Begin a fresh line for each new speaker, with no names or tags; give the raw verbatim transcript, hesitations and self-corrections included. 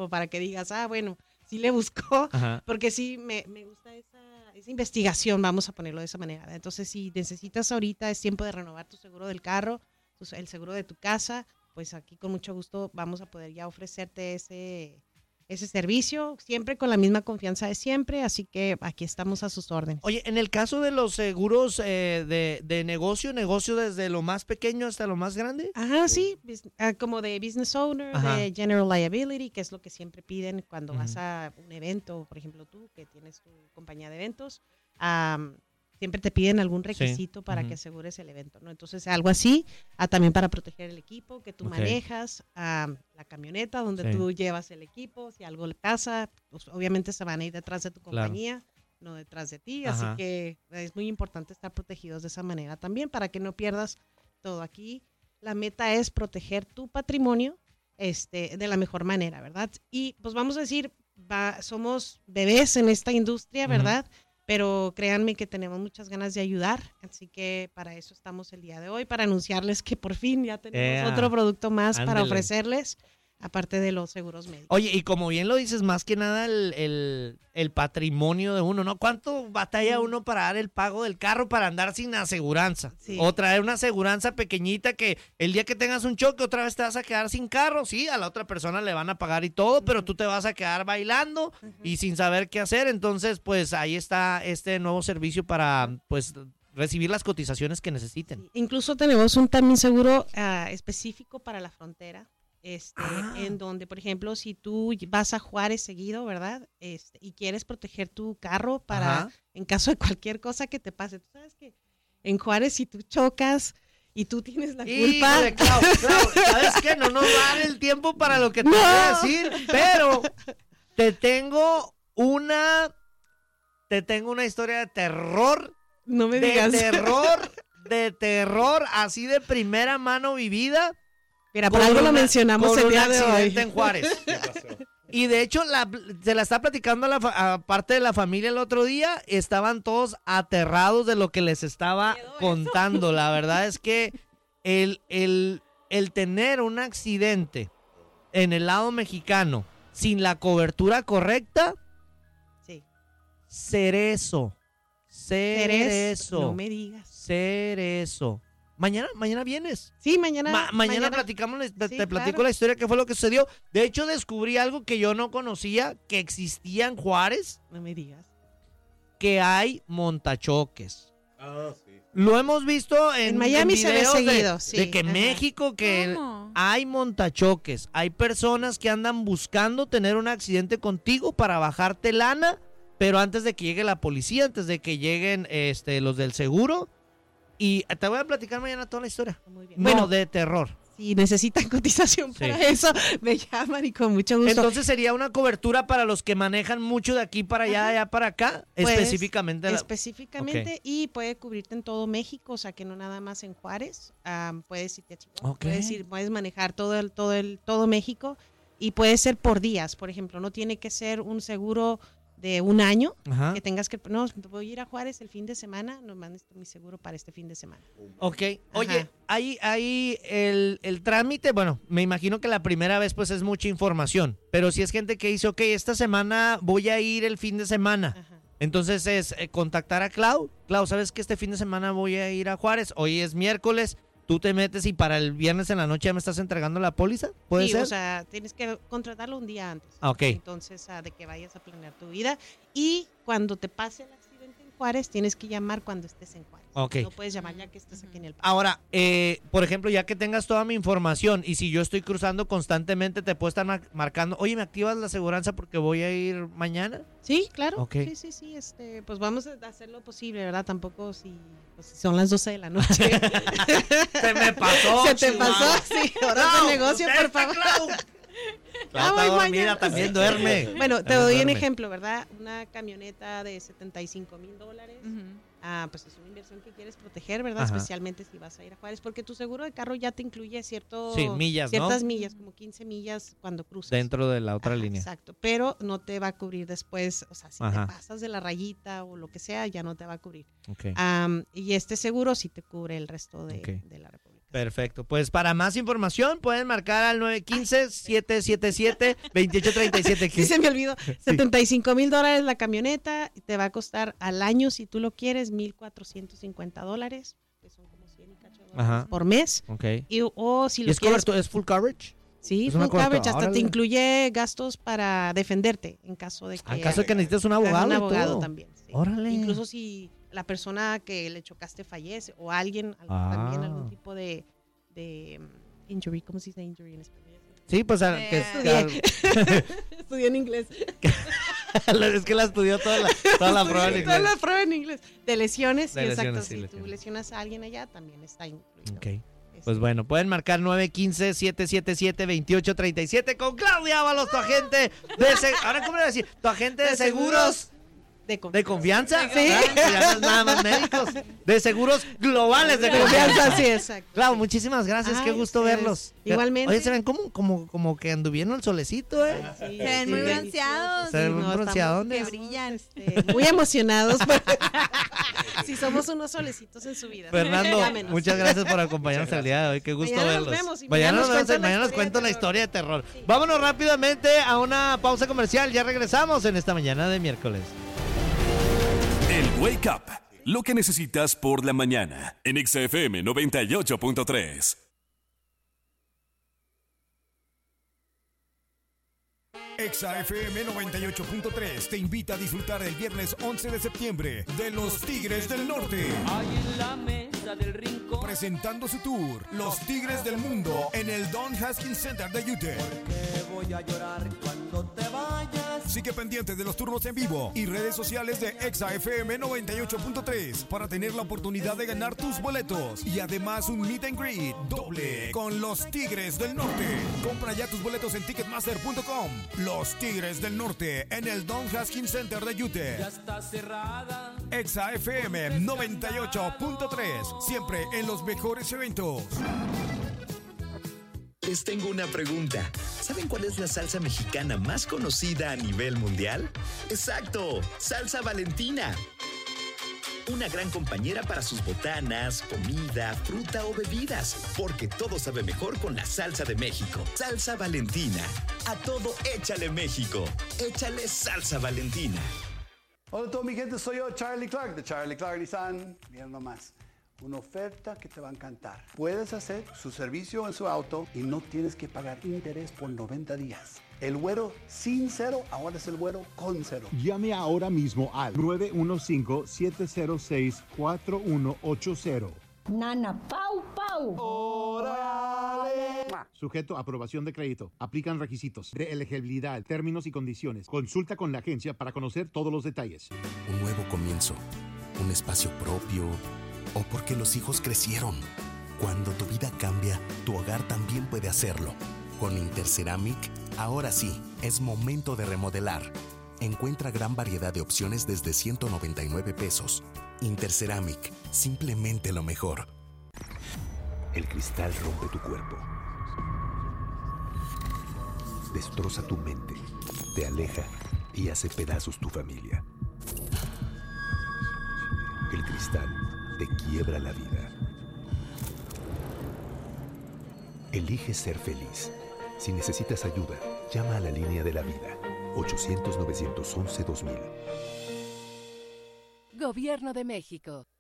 como para que digas, ah, bueno, sí le buscó,
Ajá.
porque sí me, me gusta esa, esa investigación, vamos a ponerlo de esa manera, ¿verdad? Entonces, si necesitas ahorita, es tiempo de renovar tu seguro del carro, tu- el seguro de tu casa, pues aquí con mucho gusto vamos a poder ya ofrecerte ese, ese servicio, siempre con la misma confianza de siempre, así que aquí estamos a sus órdenes.
Oye, en el caso de los seguros eh, de, de negocio, negocio desde lo más pequeño hasta lo más grande.
Ajá, sí, bus- ah, como de business owner,
Ajá.
de general liability, que es lo que siempre piden cuando
Ujú.
vas a un evento, por ejemplo tú, que tienes tu compañía de eventos, am, siempre te piden algún requisito para
Ujú.
que asegures el evento, ¿no? Entonces, algo así, ah, también para proteger el equipo que tú
Ok.
manejas, am, la camioneta donde
Sí.
tú llevas el equipo, si algo le pasa, pues obviamente se van a ir detrás de tu
Claro.
compañía, no detrás de ti, así
Ajá.
que es muy importante estar protegidos de esa manera también para que no pierdas todo aquí. La meta es proteger tu patrimonio este, de la mejor manera, ¿verdad? Y pues vamos a decir, va, somos bebés en esta industria, ¿verdad? Uh-huh. Pero créanme que tenemos muchas ganas de ayudar, así que para eso estamos el día de hoy, para anunciarles que por fin ya tenemos
Ea,
otro producto más
ándele.
para ofrecerles, aparte de los seguros médicos.
Oye, y como bien lo dices, más que nada el, el, el patrimonio de uno, ¿no? ¿Cuánto batalla uno para dar el pago del carro para andar sin aseguranza?
Sí.
O traer una aseguranza pequeñita que el día que tengas un choque otra vez te vas a quedar sin carro. Sí, a la otra persona le van a pagar y todo, uh-huh. pero tú te vas a quedar bailando uh-huh. y sin saber qué hacer. Entonces, pues ahí está este nuevo servicio para, pues, recibir las cotizaciones que necesiten.
Sí. Incluso tenemos un también seguro uh, específico para la frontera. Este,
ah.
En donde, por ejemplo, si tú vas a Juárez seguido, ¿verdad? Este, y quieres proteger tu carro para, Ajá. en caso de cualquier cosa que te pase. Tú sabes que en Juárez si tú chocas y tú tienes la culpa.
Híjole, Clau, Clau, ¿sabes qué? No nos va a dar el tiempo para lo que te no. voy a decir, pero te tengo una, te tengo una historia de terror.
No me
de
digas.
De terror, de terror, así de primera mano vivida.
Mira, por algo
una,
lo mencionamos el día de hoy.
En Juárez. Y de hecho, la, se la está platicando a la a parte de la familia el otro día. Estaban todos aterrados de lo que les estaba contando. La verdad es que el, el, el tener un accidente en el lado mexicano sin la cobertura correcta,
sí.
cerezo. Cerezo.
No me digas.
Cerezo. Mañana, mañana vienes.
Sí, mañana.
Ma- mañana, mañana platicamos, te, sí, te platico claro. la historia, qué fue lo que sucedió. De hecho, descubrí algo que yo no conocía, que existía en Juárez.
No me digas.
Que hay montachoques.
Ah, sí.
Lo hemos visto en,
en Miami
en
se ve seguido,
de,
sí.
de que
Ajá.
México, que
¿Cómo?
hay montachoques. Hay personas que andan buscando tener un accidente contigo para bajarte lana, pero antes de que llegue la policía, antes de que lleguen este, los del seguro. Y te voy a platicar mañana toda la historia.
Muy bien.
No,
bueno,
de terror.
Si necesitan cotización
sí.
para eso, me llaman y con mucho gusto.
Entonces sería una cobertura para los que manejan mucho de aquí para allá, de allá para acá, pues, específicamente.
Específicamente, okay. Y puede cubrirte en todo México, o sea que no nada más en Juárez. Um, puedes irte a Chihuahua,
okay.
puedes ir, puedes manejar todo el, todo el, todo México y puede ser por días, por ejemplo, no tiene que ser un seguro de un año, Ajá. que tengas que, no, voy a ir a Juárez el fin de semana, no mandes mi seguro para este fin de semana.
Ok, oye, Ajá. ahí, ahí el, el trámite, bueno, me imagino que la primera vez pues es mucha información, pero si es gente que dice, ok, esta semana voy a ir el fin de semana, Ajá. entonces es eh, contactar a Clau, Clau, ¿sabes que este fin de semana voy a ir a Juárez? Hoy es miércoles, tú te metes y para el viernes en la noche ya me estás entregando la póliza, ¿puede
sí,
ser?
O sea, tienes que contratarlo un día antes.
Ok.
Entonces, uh, de que vayas a planear tu vida. Y cuando te pase el accidente en Juárez, tienes que llamar cuando estés en Juárez.
Ok.
No puedes llamar ya que estés aquí en el país.
Ahora, eh, por ejemplo, ya que tengas toda mi información y si yo estoy cruzando constantemente, te puedo estar mar- marcando, oye, ¿me activas la aseguranza porque voy a ir mañana?
Sí, claro.
Okay.
Sí, sí, sí. Este, pues vamos a hacer lo posible, ¿verdad? Tampoco si, pues, si son las doce de la noche.
Se me pasó.
Se te pasó, sí. Ahora no, el negocio, por favor.
Clau. Clau está dormida, también duerme.
Bueno, te
también
doy
duerme.
un ejemplo, ¿verdad? Una camioneta de setenta y cinco mil dólares. Uh-huh. Ah, pues es una inversión que quieres proteger, ¿verdad? Ajá. Especialmente si vas a ir a Juárez, porque tu seguro de carro ya te incluye cierto,
sí, millas,
ciertas
¿no?
millas, como quince millas cuando cruzas.
Dentro de la otra
Ajá,
línea.
Exacto, pero no te va a cubrir después, o sea, si
Ajá.
te pasas de la rayita o lo que sea, ya no te va a cubrir.
Okay.
Um, y este seguro sí te cubre el resto de,
okay.
de la República.
Perfecto. Pues para más información pueden marcar al nueve uno cinco, siete siete siete, dos ocho tres siete.
Sí, se me olvidó. setenta y cinco mil dólares la camioneta. Te va a costar al año, si tú lo quieres, mil cuatrocientos cincuenta dólares. Que son como cien y cacho dólares Ajá. por mes.
Okay.
Y, o si
¿Y
lo
es,
quieres,
coberto, es full coverage?
Sí, full coverage. Hasta te incluye gastos para defenderte en caso de que...
En caso de que necesites un abogado.
Un
y
abogado
todo.
también. Sí.
Órale.
Incluso si la persona que le chocaste fallece o alguien,
ah.
también algún tipo de... de injury, ¿cómo se dice injury en español?
Sí, pues a,
eh,
que
estudié. Estudié en inglés.
Es que la estudió toda la, toda la prueba en inglés.
Toda la prueba en inglés. De lesiones,
de
sí,
lesiones,
exacto.
sí,
Si
lesiones.
tú lesionas a alguien allá, también está incluido.
Ok. Pues bueno, pueden marcar nueve uno cinco, siete siete siete, dos ocho tres siete con Claudia Ábalos, tu agente de seguros. Ahora, ¿cómo le voy a decir? Tu agente de, de seguros.
De confianza.
¿De confianza?
Sí.
¿Ah? Ya no es nada más médicos. De seguros globales de confianza.
Sí, exacto.
Claro, muchísimas gracias. Ay, qué gusto ustedes. verlos.
Igualmente.
Oye, se ven como, como, como que anduvieron el solecito, ¿eh?
Sí, se ven sí, muy bronceados.
Se ven muy
no,
bronceados.
Que brillan. Este, muy emocionados. Si somos unos solecitos en su vida.
Fernando, muchas gracias por acompañarnos el día de hoy. Qué gusto
mañana
verlos.
Nos vemos y
mañana
mañana nos,
nos, mañana nos cuento la historia de terror. Sí. Vámonos rápidamente a una pausa comercial. Ya regresamos en esta mañana de miércoles.
El Wake Up, lo que necesitas por la mañana, en X F M noventa y ocho punto tres.
Exa F M noventa y ocho punto tres te invita a disfrutar el viernes once de septiembre de Los Tigres del Norte.
Ahí en la mesa del rincón.
Presentando su tour, Los Tigres del Mundo, en el Don Haskins Center de Utah.
Porque voy a llorar cuando te vayas.
Sigue pendiente de los turnos en vivo y redes sociales de Exa F M noventa y ocho punto tres para tener la oportunidad de ganar tus boletos y además un meet and greet doble con Los Tigres del Norte. Compra ya tus boletos en ticketmaster punto com. Los Tigres del Norte en el Don Haskins Center de Utah.
Ya está cerrada.
Exa F M noventa y ocho punto tres, siempre en los mejores eventos.
Les tengo una pregunta. ¿Saben cuál es la salsa mexicana más conocida a nivel mundial? ¡Exacto! ¡Salsa Valentina! Una gran compañera para sus botanas, comida, fruta o bebidas, porque todo sabe mejor con la salsa de México. Salsa Valentina. A todo échale México. Échale salsa Valentina.
Hola a toda mi gente, soy yo, Charlie Clark, de Charlie Clark Nissan. Miren nomás, una oferta que te va a encantar. Puedes hacer su servicio en su auto y no tienes que pagar interés por noventa días. El güero sin cero, ahora es el güero con cero.
Llame ahora mismo al nueve uno cinco, siete cero seis, cuatro uno ocho cero.
Nana Pau Pau.
¡Órale!
Sujeto a aprobación de crédito. Aplican requisitos de elegibilidad, términos y condiciones. Consulta con la agencia para conocer todos los detalles.
Un nuevo comienzo, un espacio propio, o porque los hijos crecieron. Cuando tu vida cambia, tu hogar también puede hacerlo. Con Interceramic, ahora sí, es momento de remodelar. Encuentra gran variedad de opciones desde ciento noventa y nueve pesos. Interceramic, simplemente lo mejor.
El cristal rompe tu cuerpo. Destroza tu mente, te aleja y hace pedazos tu familia. El cristal te quiebra la vida. Elige ser feliz. Si necesitas ayuda, llama a la línea de la vida. ochocientos, novecientos once, dos mil.
Gobierno de México.